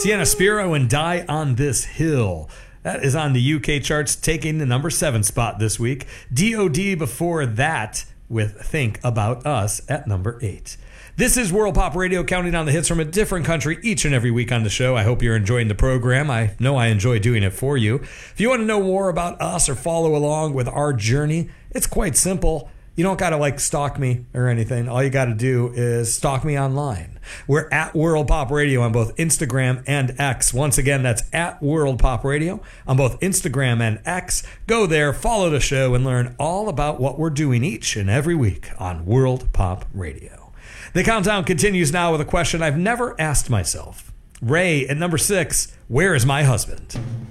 Sienna Spiro and Die on This Hill. That is on the UK charts, taking the number 7 spot this week. DOD before that with Think About Us at number 8. This is World Pop Radio, counting down the hits from a different country each and every week on the show. I hope you're enjoying the program. I know I enjoy doing it for you. If you want to know more about us or follow along with our journey, it's quite simple. You don't got to stalk me or anything. All you got to do is stalk me online. We're at World Pop Radio on both Instagram and X. Once again, that's at World Pop Radio on both Instagram and X. Go there, follow the show, and learn all about what we're doing each and every week on World Pop Radio. The countdown continues now with a question I've never asked myself. Ray at number 6, where is my husband?